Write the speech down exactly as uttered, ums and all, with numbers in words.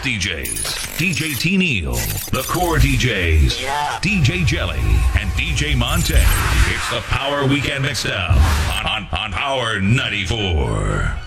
D Js, D J T Neal, the Core D Js, Yeah. D J Jelly, and D J Monte. It's the Power Weekend Mixdown on, on, on Power ninety-four.